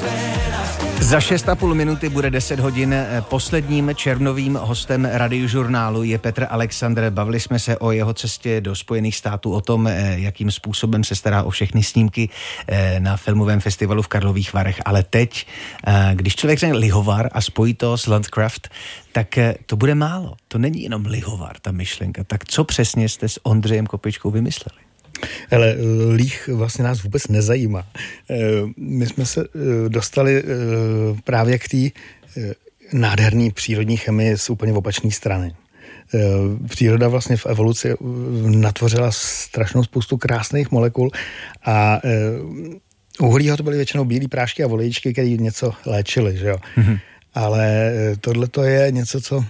Za 6,5 minuty bude 10 hodin. Posledním červnovým hostem Radiožurnálu je Petr Alexandr. Bavili jsme se o jeho cestě do Spojených států, o tom, jakým způsobem se stará o všechny snímky na filmovém festivalu v Karlových Varech. Ale teď, když člověk řekne lihovar a spojí to s Landcraft, tak to bude málo. To není jenom lihovar, ta myšlenka. Tak co přesně jste s Ondřejem Kopičkou vymysleli? Ale líh vlastně nás vůbec nezajímá. My jsme se dostali právě k té nádherné přírodní chemii z úplně opačné strany. Příroda vlastně v evoluci natvořila strašnou spoustu krásných molekul a u uhlího to byly většinou bílé prášky a olejčky, které něco léčily, že jo. Mm-hmm. Ale tohle to je něco, co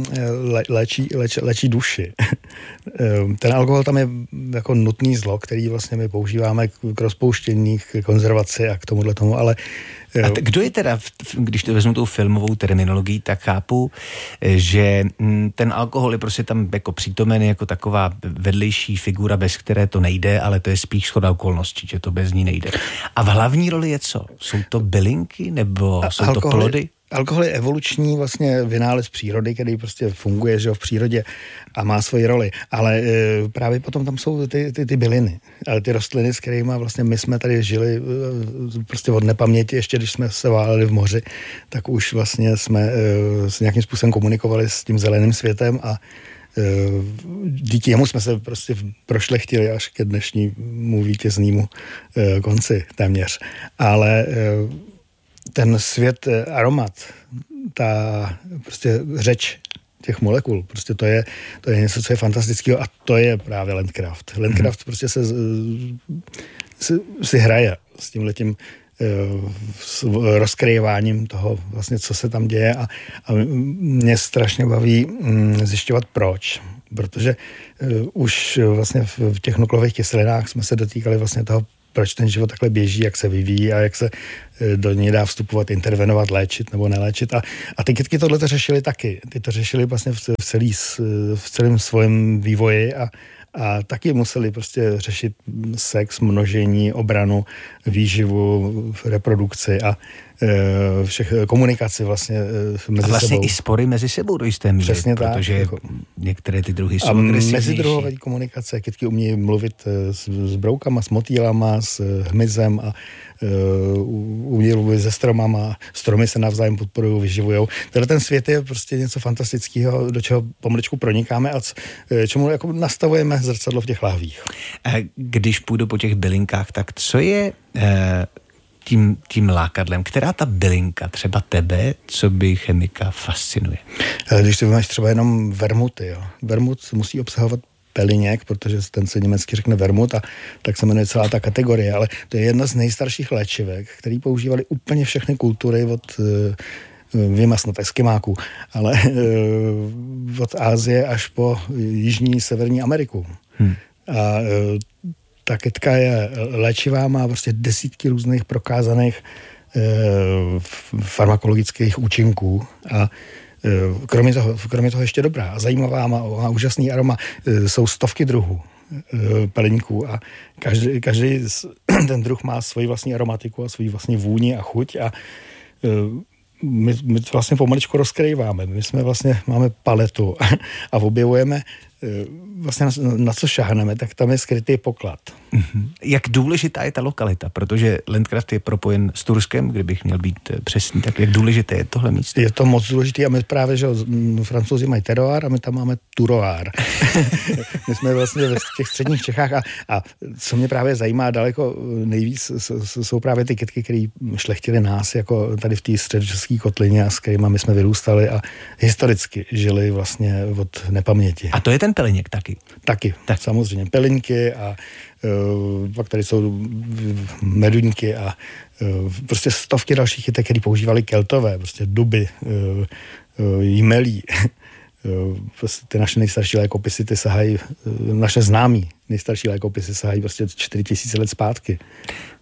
léčí duši. Ten alkohol tam je jako nutný zlo, který vlastně my používáme k rozpouštění, k konzervaci a k tomuhle tomu, ale... A kdo je teda, když to vezmu tou filmovou terminologií, tak chápu, že ten alkohol je prostě tam jako přítomen jako taková vedlejší figura, bez které to nejde, ale to je spíš shoda okolností, že to bez ní nejde. A v hlavní roli je co? Jsou to bylinky nebo jsou to plody? Alkohol je evoluční vlastně vynález přírody, který prostě funguje, že jo, v přírodě a má svoji roli, ale právě potom tam jsou ty byliny, ale ty rostliny, s kterými vlastně my jsme tady žili prostě od nepaměti, ještě když jsme se váleli v moři, tak už vlastně jsme s nějakým způsobem komunikovali s tím zeleným světem a díky jemu jsme se prostě prošlechtili až ke dnešnímu vítěznému konci téměř, ale ten svět aromat, ta prostě řeč těch molekul, prostě to je něco, co je fantastického a to je právě Landcraft. Landcraft prostě si hraje s tímhletím s rozkryváním toho vlastně, co se tam děje a mě strašně baví zjišťovat proč. Protože už vlastně v těch nukleových kyselinách jsme se dotýkali vlastně toho, proč ten život takhle běží, jak se vyvíjí a jak se do něj dá vstupovat, intervenovat, léčit nebo neléčit. A ty kytky tohle to řešily taky. Ty to řešily vlastně v celém svém vývoji a taky museli prostě řešit sex, množení, obranu, výživu, reprodukci a komunikaci vlastně mezi sebou. A vlastně i spory mezi sebou do jisté míry, přesně protože tak, jako, některé ty druhy jsou agresivnější. A mezidruhová komunikace, kytky umějí mluvit s broukama, s motýlama, s hmyzem a umějí mluvit se stromama, stromy se navzájem podporují, vyživujou. Tady ten svět je prostě něco fantastického, do čeho pomaličku pronikáme a čemu jako nastavujeme zrcadlo v těch lahvích. Když půjdu po těch bylinkách, tak co je tím lákadlem? Která ta bylinka třeba tebe, co by chemika, fascinuje? Když ty máš třeba jenom vermuty, jo. Vermut musí obsahovat peliněk, protože ten se německy řekne vermut a tak se jmenuje celá ta kategorie, ale to je jedna z nejstarších léčivek, který používali úplně všechny kultury od vyjma snad eskimáků, ale od Asie až po jižní severní Ameriku. A ta kytka je léčivá, má prostě desítky různých prokázaných farmakologických účinků a kromě toho ještě dobrá a zajímavá, má úžasný aroma. Jsou stovky druhů peliňků a každý ten druh má svoji vlastní aromatiku a svoji vlastní vůni a chuť a my vlastně pomaličku rozkrýváme. My jsme vlastně, máme paletu a objevujeme vlastně na co šáhneme, tak tam je skrytý poklad. Jak důležitá je ta lokalita? Protože Landcraft je propojen s Turskem, kdybych měl být přesný, tak jak důležité je tohle místo? Je to moc důležité a my právě, že Francouzi mají terroir a my tam máme turoir. My jsme vlastně v těch středních Čechách a co mě právě zajímá daleko nejvíc, jsou právě ty kytky, které šlechtily nás, jako tady v té středočeské kotlině a s kterýma my jsme vyrůstali a historicky žili vlastně od nepaměti. A to je ten peliněk taky? Taky, samozřejmě. Pelinky a pak tady jsou meduňky a prostě stovky dalších kytek, které používali Keltové, prostě duby, jmelí. Prostě ty naše nejstarší lékopisy, ty sahají, naše známí nejstarší lékopisy sahají prostě 4000 let zpátky.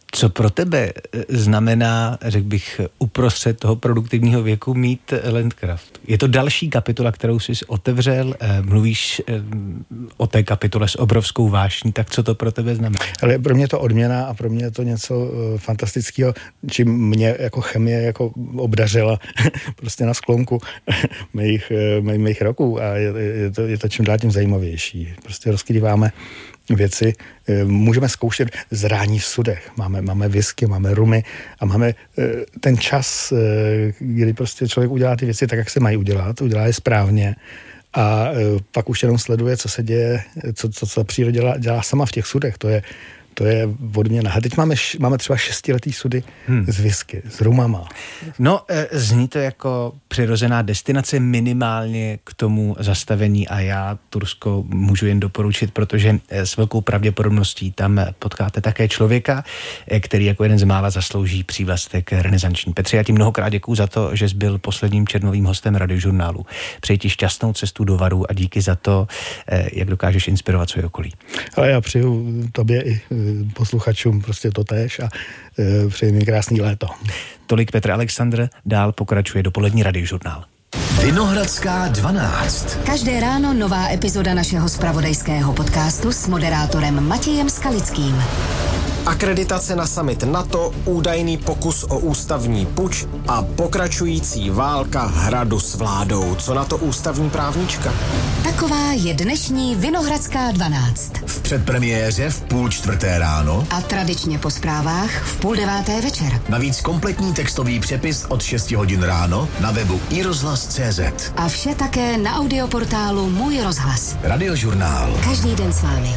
Co pro tebe znamená, řekl bych, uprostřed toho produktivního věku mít Landcraft? Je to další kapitola, kterou jsi otevřel, mluvíš o té kapitole s obrovskou vášní, tak co to pro tebe znamená? Ale pro mě je to odměna a pro mě je to něco fantastického, čím mě jako chemie jako obdařila prostě na sklonku mých roků a je to čím dál tím zajímavější. Prostě rozkrýváme věci, můžeme zkoušet zrání v sudech. Máme whisky, máme rumy a máme ten čas, kdy prostě člověk udělá ty věci tak, jak se mají udělá je správně a pak už jenom sleduje, co se děje, co příroda dělá sama v těch sudech. To je odměna. A teď máme třeba 6letý sudy z whisky, s rumama. No, zní to jako přirozená destinace minimálně k tomu zastavení a já Tursko můžu jen doporučit, protože s velkou pravděpodobností tam potkáte také člověka, který jako jeden z mála zaslouží přívlastek renesanční. Petře, já ti mnohokrát děkuju za to, že jsi byl posledním červnovým hostem Radiožurnálu. Přeji ti šťastnou cestu do Varu a díky za to, jak dokážeš inspirovat své okolí. Ale já přeju tobě i posluchačům prostě totéž a přeji mi krásný léto. Tolik Petr Alexandr, dál pokračuje dopolední Radiožurnál. Vinohradská 12. Každé ráno nová epizoda našeho zpravodajského podcastu s moderátorem Matějem Skalickým. Akreditace na summit NATO, údajný pokus o ústavní puč a pokračující válka Hradu s vládou. Co na to ústavní právnička? Taková je dnešní Vinohradská 12. V předpremiéře v 3:30 ráno A tradičně po zprávách v 8:30 večer. navíc kompletní textový přepis od 6 hodin ráno na webu iRozhlas.cz. A vše také na audioportálu Můj rozhlas. Radiožurnál. Každý den s vámi.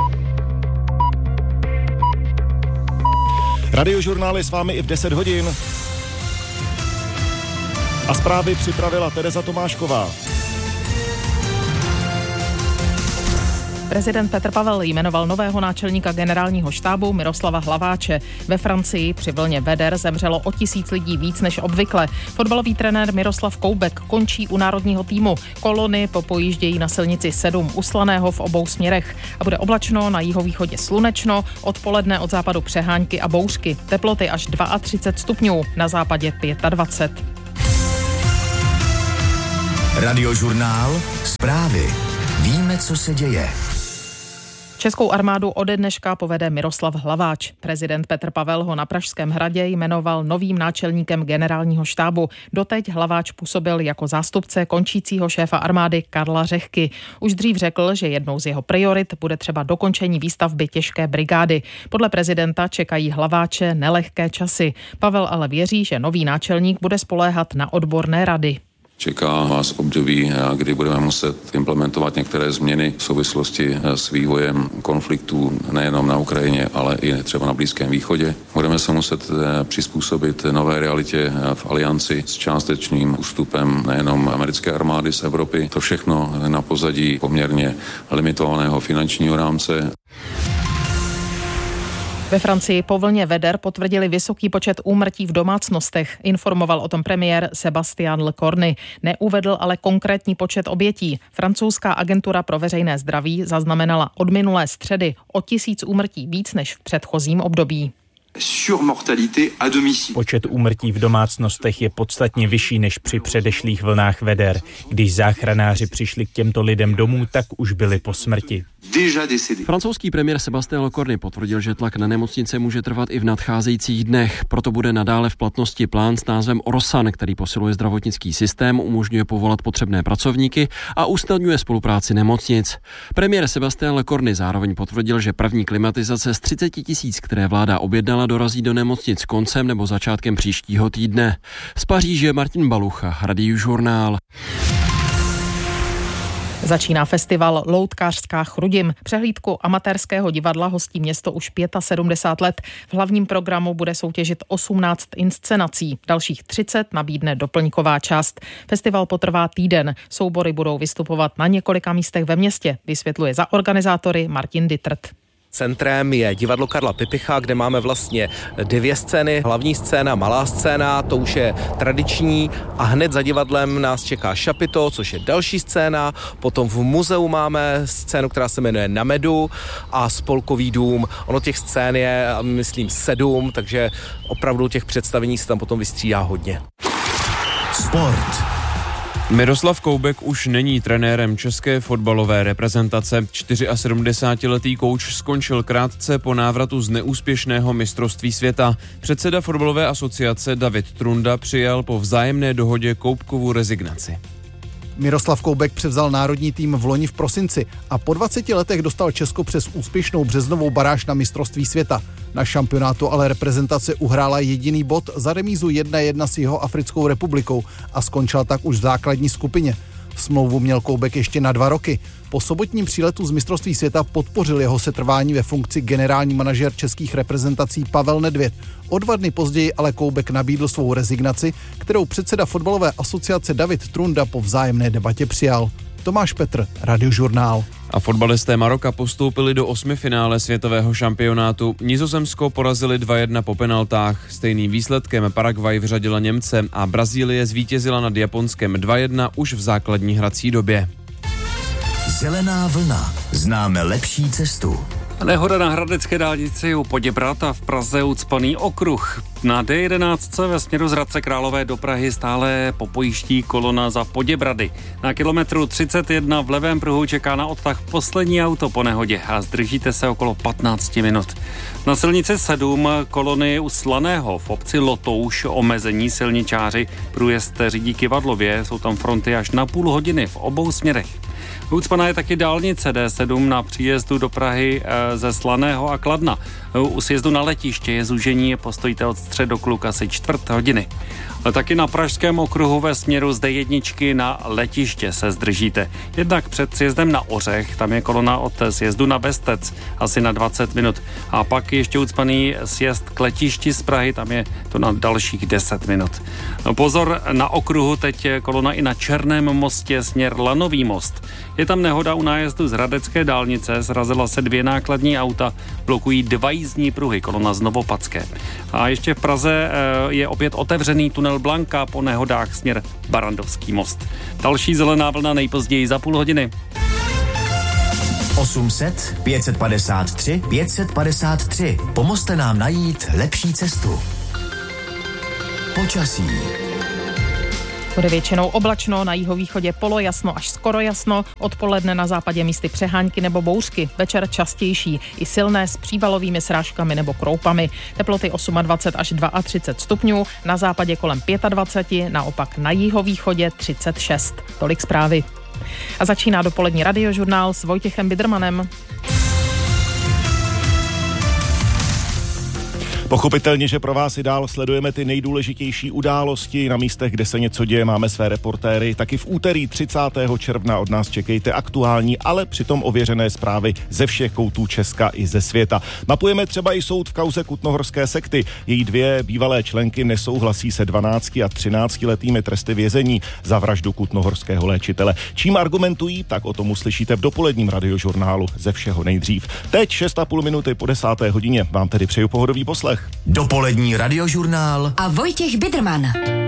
Radiožurnál je s vámi i v 10 hodin. A zprávy připravila Tereza Tomášková. Prezident Petr Pavel jmenoval nového náčelníka generálního štábu Miroslava Hlaváče. Ve Francii při vlně veder zemřelo o 1000 lidí víc než obvykle. Fotbalový trenér Miroslav Koubek končí u národního týmu. Kolony popojíždějí na silnici 7 u Slaného v obou směrech. A bude oblačno, na jihovýchodě slunečno, odpoledne od západu přehánky a bouřky. Teploty až 32 stupňů, na západě 25. Radiožurnál. Zprávy. Víme, co se děje. Českou armádu ode dneška povede Miroslav Hlaváč. Prezident Petr Pavel ho na Pražském hradě jmenoval novým náčelníkem generálního štábu. Doteď Hlaváč působil jako zástupce končícího šéfa armády Karla Řehky. Už dřív řekl, že jednou z jeho priorit bude třeba dokončení výstavby těžké brigády. Podle prezidenta čekají Hlaváče nelehké časy. Pavel ale věří, že nový náčelník bude spoléhat na odborné rady. Čeká vás období, kdy budeme muset implementovat některé změny v souvislosti s vývojem konfliktů nejenom na Ukrajině, ale i třeba na Blízkém východě. Budeme se muset přizpůsobit nové realitě v alianci s částečným ústupem nejenom americké armády z Evropy. To všechno na pozadí poměrně limitovaného finančního rámce. Ve Francii po vlně veder potvrdili vysoký počet úmrtí v domácnostech. Informoval o tom premiér Sébastien Lecornu. Neuvedl ale konkrétní počet obětí. Francouzská agentura pro veřejné zdraví zaznamenala od minulé středy o 1000 úmrtí víc než v předchozím období. Počet úmrtí v domácnostech je podstatně vyšší než při předešlých vlnách veder. Když záchranáři přišli k těmto lidem domů, tak už byli po smrti. Francouzský premiér Sébastien Lecornu potvrdil, že tlak na nemocnice může trvat i v nadcházejících dnech. Proto bude nadále v platnosti plán s názvem Orsan, který posiluje zdravotnický systém, umožňuje povolat potřebné pracovníky a usnadňuje spolupráci nemocnic. Premiér Sébastien Lecornu zároveň potvrdil, že první klimatizace z 30 000, které vláda objednala, dorazí do nemocnic koncem nebo začátkem příštího týdne. Z Paříže Martin Balucha, Radiožurnál. Začíná festival Loutkářská Chrudim. Přehlídku amatérského divadla hostí město už 75 let. V hlavním programu bude soutěžit 18 inscenací. Dalších 30 nabídne doplňková část. Festival potrvá týden. Soubory budou vystupovat na několika místech ve městě, vysvětluje za organizátory Martin Dittert. Centrem je divadlo Karla Pipicha, kde máme vlastně 2 scény. Hlavní scéna, malá scéna, to už je tradiční a hned za divadlem nás čeká šapito, což je další scéna. Potom v muzeu máme scénu, která se jmenuje Na medu a Spolkový dům. Ono těch scén je, myslím, 7, takže opravdu těch představení se tam potom vystřídá hodně. Sport. Miroslav Koubek už není trenérem české fotbalové reprezentace. 74letý kouč skončil krátce po návratu z neúspěšného mistrovství světa. Předseda fotbalové asociace David Trunda přijal po vzájemné dohodě Koubkovu rezignaci. Miroslav Koubek převzal národní tým v loni v prosinci a po 20 letech dostal Česko přes úspěšnou březnovou baráž na mistrovství světa. Na šampionátu ale reprezentace uhrála jediný bod za remízu 1-1 s Jihoafrickou republikou a skončila tak už v základní skupině. Smlouvu měl Koubek ještě na 2 roky. Po sobotním příletu z mistrovství světa podpořil jeho setrvání ve funkci generální manažer českých reprezentací Pavel Nedvěd. O 2 dny později ale Koubek nabídl svou rezignaci, kterou předseda fotbalové asociace David Trunda po vzájemné debatě přijal. Tomáš Petr, Radiožurnál. A fotbalisté Maroka postoupili do 8. finále světového šampionátu. Nizozemsko porazili 2-1 po penaltách. Stejným výsledkem Paraguay vyřadila Němce a Brazílie zvítězila nad Japonskem 2-1 už v základní hrací době. Zelená vlna. Známe lepší cestu. Nehoda na hradecké dálnici u Poděbrad a v Praze ucpaný okruh. Na D11 ve směru z Hradce Králové do Prahy stále popojíždí kolona za Poděbrady. Na kilometru 31 v levém pruhu čeká na odtah poslední auto po nehodě a zdržíte se okolo 15 minut. Na silnici 7 kolony u Slaného v obci Lotouš omezení silničáři. Průjezd řídí Kyvadlově, jsou tam fronty až na půl hodiny v obou směrech. Ucpaná je taky dálnice D7 na příjezdu do Prahy ze Slaného a Kladna. U sjezdu na letiště je zúžení, postojíte od Střed do Kluk asi 1/4 hodiny. Taky na pražském okruhu ve směru z D1 na letiště se zdržíte. Jednak před sjezdem na Ořech, tam je kolona od sjezdu na Bestec asi na 20 minut. A pak ještě ucpaný sjezd k letišti z Prahy, tam je to na dalších 10 minut. Pozor, na okruhu teď je kolona i na Černém mostě směr Lanový most. Je tam nehoda u nájezdu z Hradecké dálnice, srazila se 2 nákladní auta, blokují 2 jízdní pruhy, kolona z Novopadské. A ještě v Praze je opět otevřený tunel Blanka po nehodách směr Barandovský most. Další zelená vlna nejpozději za půl hodiny. 800 553 553. Pomozte nám najít lepší cestu. Počasí. Bude většinou oblačno, na jihovýchodě polojasno až skoro jasno, odpoledne na západě místy přehánky nebo bouřky, večer častější, i silné s přívalovými srážkami nebo kroupami. Teploty 28 až 32 stupňů, na západě kolem 25, naopak na jihovýchodě 36. Tolik zprávy. A začíná dopolední Radiožurnál s Vojtěchem Bidermanem. Pochopitelně, že pro vás i dál sledujeme ty nejdůležitější události na místech, kde se něco děje, máme své reportéry. Taky v úterý 30. června od nás čekejte aktuální, ale přitom ověřené zprávy ze všech koutů Česka i ze světa. Mapujeme třeba i soud v kauze kutnohorské sekty. Její 2 bývalé členky nesouhlasí se 12 a 13 letými tresty vězení za vraždu kutnohorského léčitele. Čím argumentují, tak o tom uslyšíte v dopoledním Radiožurnálu ze všeho nejdřív. Teď 6,5 minuty po 10. hodině. Vám tedy přeju pohodový poslech. Dopolední Radiožurnál a Vojtěch Biderman.